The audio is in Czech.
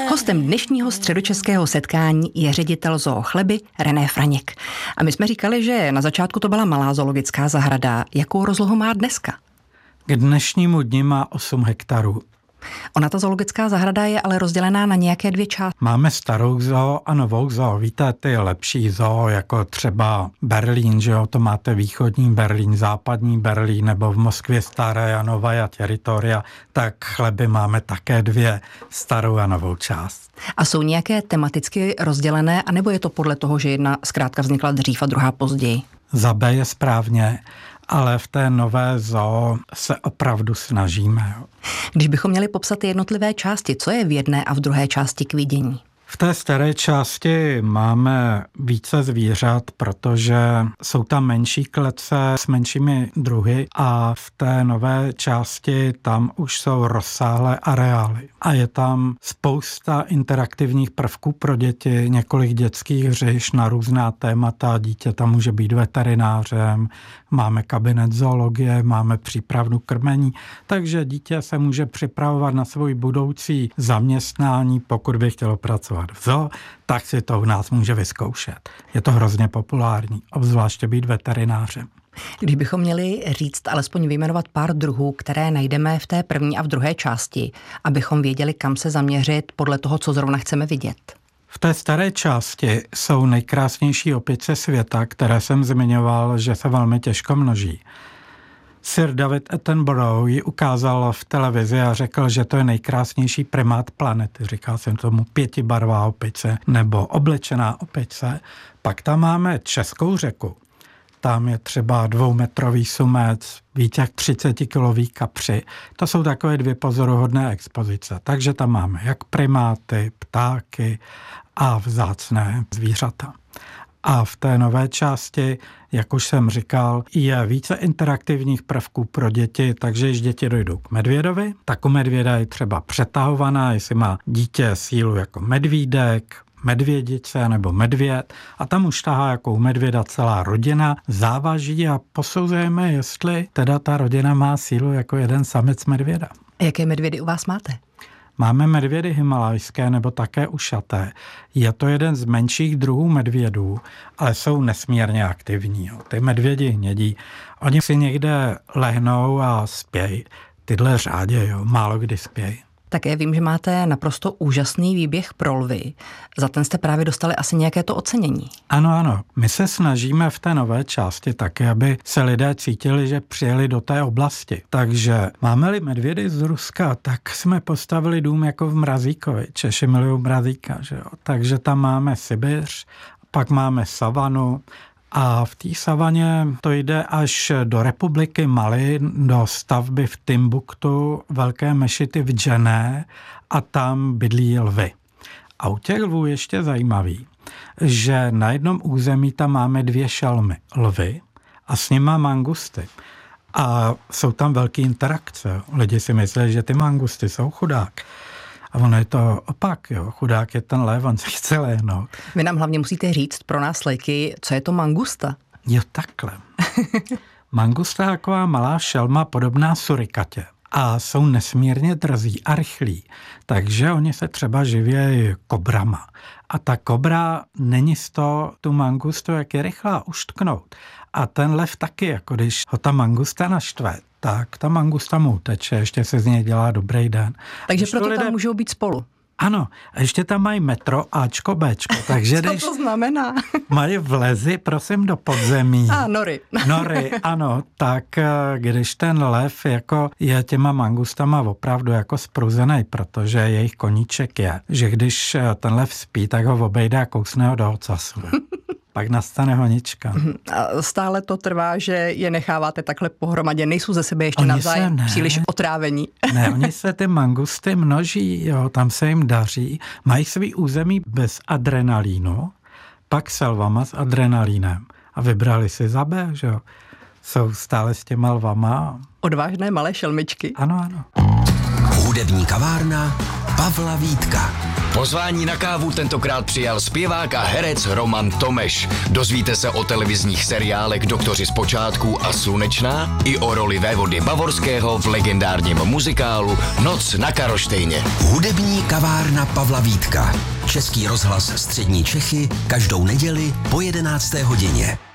Hostem dnešního středočeského setkání je ředitel zoo Chleby René Franěk. A my jsme říkali, že na začátku to byla malá zoologická zahrada. Jakou rozlohu má dneska? K dnešnímu dni má 8 hektarů. Ona ta zoologická zahrada je ale rozdělená na nějaké dvě části. Máme starou zoo a novou zoo. Víte, ty lepší zoo, jako třeba Berlín, že jo, to máte východní Berlín, západní Berlín, nebo v Moskvě staré a Novaja teritoria, tak Chleby máme také dvě, starou a novou část. A jsou nějaké tematicky rozdělené, anebo je to podle toho, že jedna zkrátka vznikla dřív a druhá později? Za B je správně, ale v té nové zoo se opravdu snažíme. Když bychom měli popsat ty jednotlivé části, co je v jedné a v druhé části k vidění? V té staré části máme více zvířat, protože jsou tam menší klece s menšími druhy a v té nové části tam už jsou rozsáhlé areály. A je tam spousta interaktivních prvků pro děti, několik dětských hřiš na různá témata. Dítě tam může být veterinářem, máme kabinet zoologie, máme přípravnu krmení, takže dítě se může připravovat na svůj budoucí zaměstnání, pokud by chtělo pracovat v zoo, tak si to u nás může vyzkoušet. Je to hrozně populární, obzvláště být veterinářem. Když bychom měli říct, alespoň vyjmenovat pár druhů, které najdeme v té první a v druhé části, abychom věděli, kam se zaměřit podle toho, co zrovna chceme vidět. V té staré části jsou nejkrásnější opice světa, které jsem zmiňoval, že se velmi těžko množí. Sir David Attenborough ji ukázal v televizi a řekl, že to je nejkrásnější primát planety. Říkal jsem tomu pětibarvá opice nebo oblečená opice. Pak tam máme Českou řeku. Tam je třeba 2metrový sumec, víc jak 30kilový kapři. To jsou takové dvě pozoruhodné expozice. Takže tam máme jak primáty, ptáky a vzácné zvířata. A v té nové části, jak už jsem říkal, je více interaktivních prvků pro děti, takže když děti dojdou k medvědovi, tak u medvěda je třeba přetahovaná, jestli má dítě sílu jako medvídek, medvědice nebo medvěd a tam už tahá jako u medvěda celá rodina, závaží a posouzujeme, jestli teda ta rodina má sílu jako jeden samec medvěda. Jaké medvědy u vás máte? Máme medvědy himalajské nebo také ušaté. Je to jeden z menších druhů medvědů, ale jsou nesmírně aktivní. Jo. Ty medvědi hnědí, oni si někde lehnou a spějí. Tyhle řádě, jo, málo kdy spějí. Také vím, že máte naprosto úžasný výběh pro lvy. Za ten jste právě dostali asi nějaké to ocenění. Ano. My se snažíme v té nové části taky, aby se lidé cítili, že přijeli do té oblasti. Takže máme-li medvědy z Ruska, tak jsme postavili dům jako v Mrazíkovi. Češi milují Mrazíka, že jo. Takže tam máme Sibiř, pak máme savanu. A v té savaně to jde až do republiky Mali, do stavby v Timbuktu, velké mešity v Dženné a tam bydlí lvy. A u těch lvů ještě zajímavý, že na jednom území tam máme 2 šelmy, lvy a s nima mangusty. A jsou tam velké interakce. Lidi si myslí, že ty mangusty jsou chudák. A ono je to opak, jo. Chudák je ten lev, on se chce lehnout. Vy nám hlavně musíte říct pro nás lejky, co je to mangusta. Jo, takhle. Mangusta je taková malá šelma podobná surikatě. A jsou nesmírně drzí a rychlí. Takže oni se třeba živějí kobrama. A ta kobra není z toho tu mangustu, jak je rychlá uštknout. A ten lev taky, jako když ho ta mangusta naštve, tak ta mangusta mu uteče, ještě se z něj dělá dobrý den. Takže proto tam můžou být spolu. Ano, a ještě tam mají metro Ačko, Bčko, takže co to znamená? Mají vlezy, prosím, do podzemí. Nory. Nory, ano, tak když ten lev jako je těma mangustama opravdu jako spruzený, protože jejich koníček je, že když ten lev spí, tak ho obejde a kousne ho do ocasu. Pak nastane honička. A stále to trvá, že je necháváte takhle pohromadě, nejsou ze sebe ještě navzájem příliš otrávení. Ne, oni se ty mangusty množí, jo, tam se jim daří, mají svý území bez adrenalínu, pak s lvama s adrenalínem a vybrali si za B, že jo. Jsou stále s těma lvama. Odvážné malé šelmičky. Ano. Hudební kavárna Pavla Vítka. Pozvání na kávu tentokrát přijal zpěvák a herec Roman Tomeš. Dozvíte se o televizních seriálech Doktoři z počátků a Slunečná i o roli vévody Bavorského v legendárním muzikálu Noc na Karlštejně. Hudební kavárna Pavla Vítka. Český rozhlas Střední Čechy každou neděli po 11. hodině.